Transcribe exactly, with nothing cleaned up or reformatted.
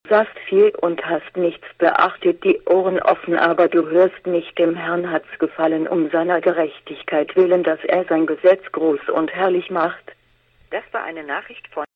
sahst viel und hast nichts beachtet, die Ohren offen, aber du hörst nicht. Dem Herrn hat's gefallen, um seiner Gerechtigkeit willen, dass er sein Gesetz groß und herrlich macht. Das war eine Nachricht von